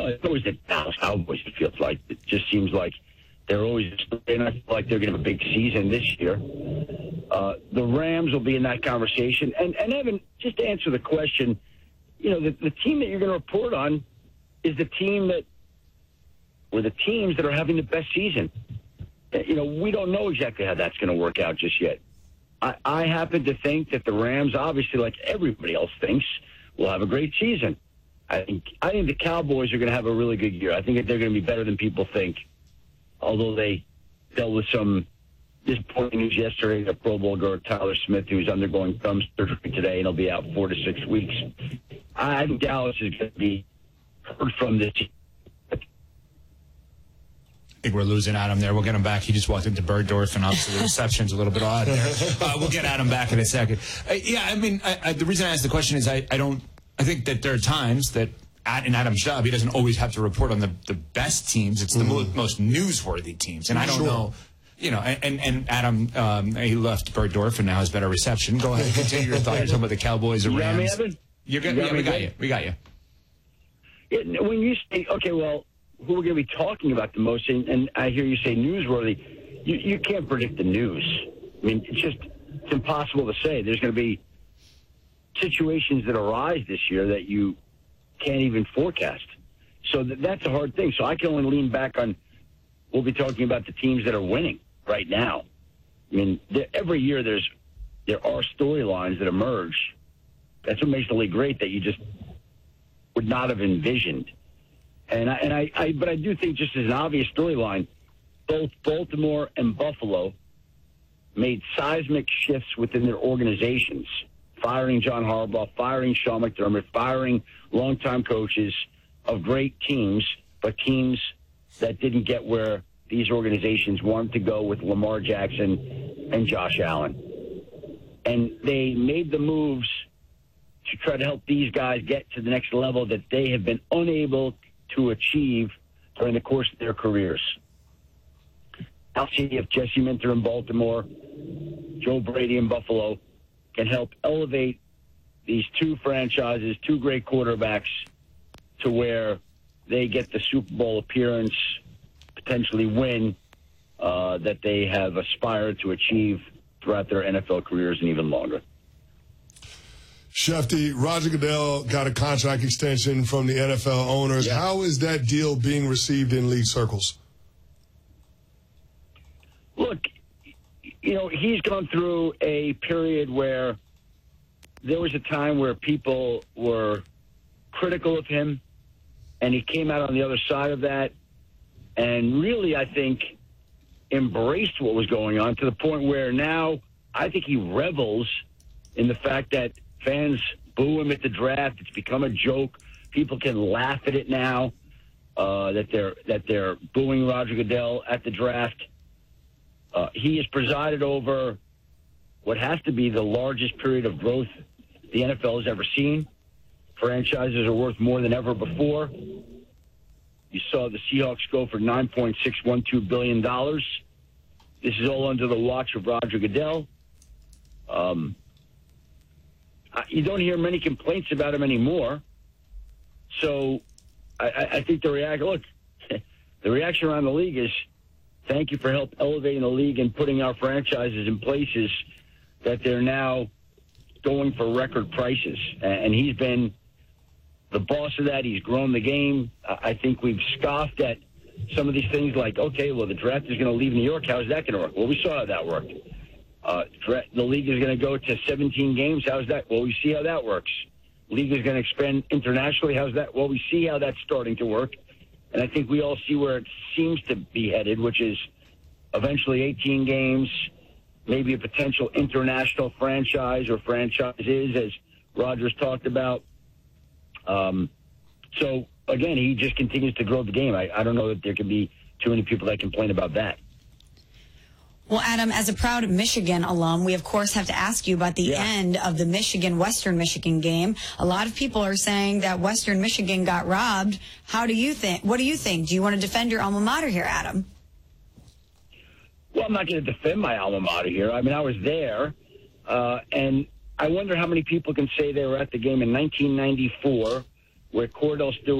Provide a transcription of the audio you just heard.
Well, it's always the Dallas Cowboys, it feels like. It just seems like they're always, and I feel like they're going to have a big season this year. The Rams will be in that conversation. And Evan, just to answer the question, the team that you're going to report on is the team that, or the teams that are having the best season. We don't know exactly how that's going to work out just yet. I happen to think that the Rams, obviously, like everybody else thinks, will have a great season. I think the Cowboys are going to have a really good year. I think that they're going to be better than people think, although they dealt with some disappointing news yesterday. The Pro Bowl guard Tyler Smith, who's undergoing thumb surgery today, and he'll be out 4 to 6 weeks. I think Dallas is going to be heard from this. I think we're losing Adam there. We'll get him back. He just walked into Bergdorf, and obviously the reception's a little bit odd there. We'll get Adam back in a second. The reason I asked the question is I think that there are times that in Adam's job, he doesn't always have to report on the best teams. It's the most newsworthy teams. And I don't know, and Adam, he left Bergdorf and now has better reception. Go ahead, continue your thought. You're talking about the Cowboys and Rams. You got me, Evan? You're good? Yeah, we got you. Yeah, when you say, okay, well, who we're going to be talking about the most, and I hear you say newsworthy, you can't predict the news. I mean, it's impossible to say. There's going to be situations that arise this year that you can't even forecast. So that's a hard thing. So I can only lean back on, we'll be talking about the teams that are winning right now. I mean, every year there are storylines that emerge. That's what makes the league great, that you just would not have envisioned. But I do think, just as an obvious storyline, both Baltimore and Buffalo made seismic shifts within their organizations, firing John Harbaugh, firing Sean McDermott, firing longtime coaches of great teams, but teams that didn't get where these organizations wanted to go with Lamar Jackson and Josh Allen. And they made the moves to try to help these guys get to the next level that they have been unable to achieve during the course of their careers. I'll see if Jesse Minter in Baltimore, Joe Brady in Buffalo can help elevate these two franchises, two great quarterbacks, to where they get the Super Bowl appearance, potentially win, that they have aspired to achieve throughout their NFL careers and even longer. Shefty, Roger Goodell got a contract extension from the NFL owners. Yeah. How is that deal being received in league circles? Look, he's gone through a period where there was a time where people were critical of him, and he came out on the other side of that and really, I think, embraced what was going on, to the point where now I think he revels in the fact that fans boo him at the draft. It's become a joke. People can laugh at it now, that they're booing Roger Goodell at the draft. He has presided over what has to be the largest period of growth the NFL has ever seen. Franchises are worth more than ever before. You saw the Seahawks go for $9.612 billion. This is all under the watch of Roger Goodell. You don't hear many complaints about him anymore. So I think the reaction around the league is, thank you for help elevating the league and putting our franchises in places that they're now going for record prices. And he's been the boss of that. He's grown the game. I think we've scoffed at some of these things like, okay, well, the draft is going to leave New York. How is that going to work? Well, we saw how that worked. The league is going to go to 17 games. How's that? Well, we see how that works. League is going to expand internationally. How's that? Well, we see how that's starting to work. And I think we all see where it seems to be headed, which is eventually 18 games, maybe a potential international franchise or franchises, as Rogers talked about. So, again, he just continues to grow the game. I don't know that there can be too many people that complain about that. Well, Adam, as a proud Michigan alum, we, of course, have to ask you about the end of the Michigan-Western Michigan game. A lot of people are saying that Western Michigan got robbed. How do you think? What do you think? Do you want to defend your alma mater here, Adam? Well, I'm not going to defend my alma mater here. I mean, I was there, and I wonder how many people can say they were at the game in 1994 where Cordell Stewart